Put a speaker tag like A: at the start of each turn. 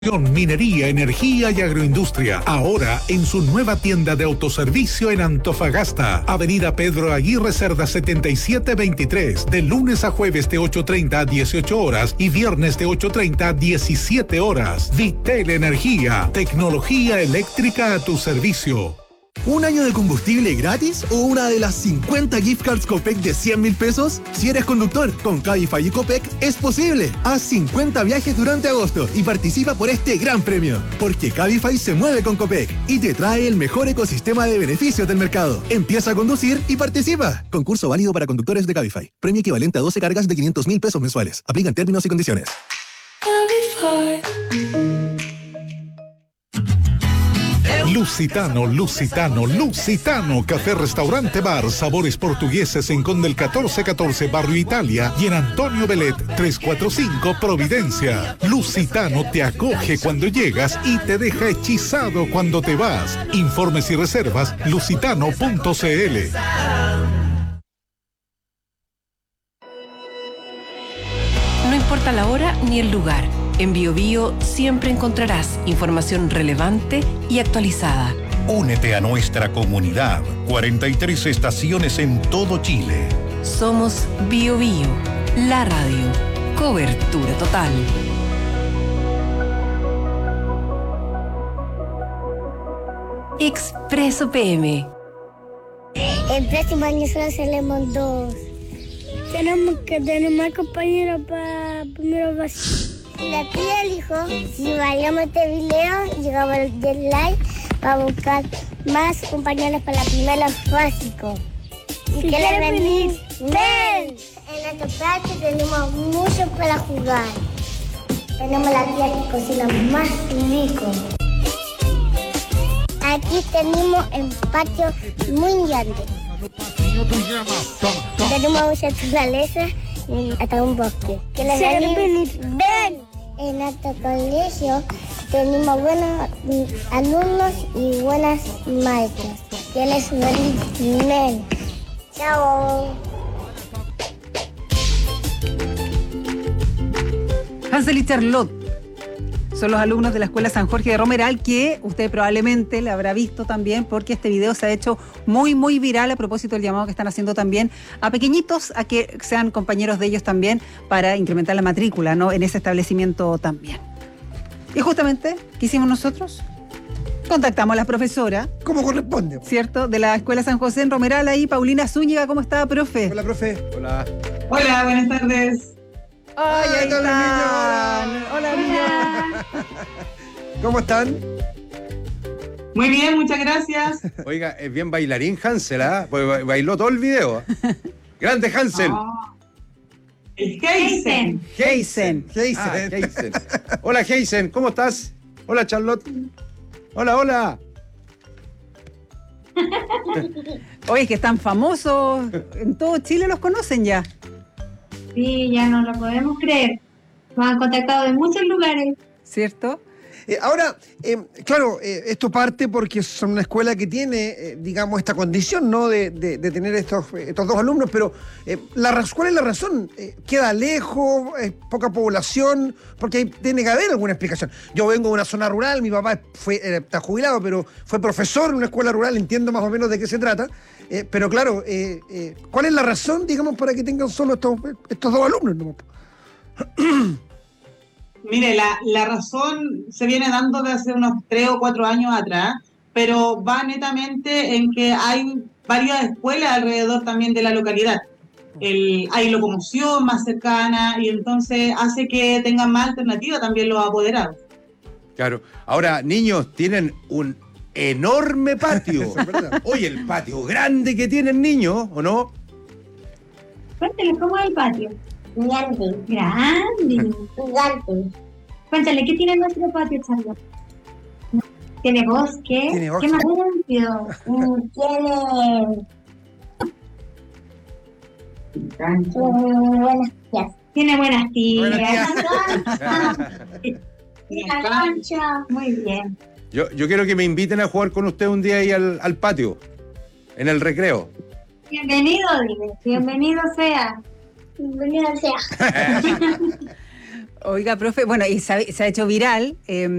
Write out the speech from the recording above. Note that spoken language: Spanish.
A: Minería, energía y agroindustria. Ahora en su nueva tienda de autoservicio en Antofagasta. Avenida Pedro Aguirre Cerda 7723. De lunes a jueves de 8:30 a 18 horas y viernes de 8:30 a 17 horas. Vitel Energía. Tecnología eléctrica a tu servicio.
B: ¿Un año de combustible gratis o una de las 50 gift cards Copec de 100.000 pesos? Si eres conductor, con Cabify y Copec es posible. Haz 50 viajes durante agosto y participa por este gran premio. Porque Cabify se mueve con Copec y te trae el mejor ecosistema de beneficios del mercado. Empieza a conducir y participa. Concurso válido para conductores de Cabify. Premio equivalente a 12 cargas de 500.000 pesos mensuales. Aplican términos y condiciones.
C: Cabify.
A: Lusitano, Café Restaurante Bar, sabores portugueses en Conde el 1414, Barrio Italia, y en Antonio Belet 345, Providencia. Lusitano te acoge cuando llegas y te deja hechizado cuando te vas. Informes y reservas, lusitano.cl.
D: No importa la hora ni el lugar, en BioBio siempre encontrarás información relevante y actualizada.
E: Únete a nuestra comunidad. 43 estaciones en todo Chile.
D: Somos BioBio, la radio. Cobertura total. Expreso PM.
F: El próximo año solo seremos 2. Tenemos que tener más compañeros para primero básico. La tía dijo, si bailamos este video, llegamos al 10 likes para buscar más compañeros para la primera básico. Si quieres venir, ven. En nuestro patio tenemos mucho para jugar. Tenemos la tía que cocina más rico. Aquí tenemos el patio muy grande. Tenemos mucha naturaleza y hasta un bosque. ¡Ven! En nuestro colegio tenemos buenos alumnos y buenas maestras. Que les ven. Chao.
G: Hansel y Charlotte son los alumnos de la Escuela San Jorge de Romeral, que usted probablemente le habrá visto también, porque este video se ha hecho muy, muy viral a propósito del llamado que están haciendo también a pequeñitos a que sean compañeros de ellos también para incrementar la matrícula, ¿no?, en ese establecimiento también. Y justamente, ¿qué hicimos nosotros? Contactamos a la profesora.
H: Como corresponde.
G: ¿Cierto? De la Escuela San José en Romeral, ahí, Paulina Zúñiga. ¿Cómo está, profe?
H: Hola, profe.
I: Hola.
J: Hola, buenas tardes.
G: ¡Ay, ahí están!
H: Hola, niños. ¿Cómo están?
J: Muy bien, muchas gracias.
I: Oiga, es bien bailarín Hansel, ¿ah? Pues bailó todo el video. ¡Grande Hansel!
J: Oh. El Heisen.
G: Heisen.
I: Heisen. Hola, Heisen, ¿cómo estás? Hola, Charlotte. Hola.
G: Oye, es que están famosos. En todo Chile los conocen ya.
K: Sí, ya no lo podemos creer. Nos han contactado de muchos lugares.
G: ¿Cierto?
H: Ahora, claro, esto parte porque son una escuela que tiene, digamos, esta condición, ¿no?, de tener estos dos alumnos, pero ¿cuál es la razón? ¿Queda lejos? ¿Poca población? Porque ahí tiene que haber alguna explicación. Yo vengo de una zona rural, mi papá está jubilado, pero fue profesor en una escuela rural, entiendo más o menos de qué se trata. Pero claro, ¿cuál es la razón, digamos, para que tengan solo estos dos alumnos, ¿no?
J: Mire, la razón se viene dando desde hace unos 3 o 4 años atrás, pero va netamente en que hay varias escuelas alrededor también de la localidad. Hay locomoción más cercana y entonces hace que tengan más alternativa también los apoderados.
I: Claro. Ahora, niños, tienen un enorme patio. Oye, el patio grande que tienen, niños, ¿o no?
K: Cuéntale, ¿cómo es el patio?
F: Grande.
K: Grande. Cuéntale, ¿qué tiene nuestro patio, Charlotte? ¿Tiene bosque? ¿Qué más limpio?
F: Tiene
K: Tiene buenas
F: buenas tías.
K: tías. Tiene cancha. Muy bien.
I: Yo quiero que me inviten a jugar con usted un día ahí al patio, en el recreo.
K: Bienvenido, dile. Bienvenido sea.
F: Bienvenido sea.
G: Oiga, profe, bueno, y se ha hecho viral.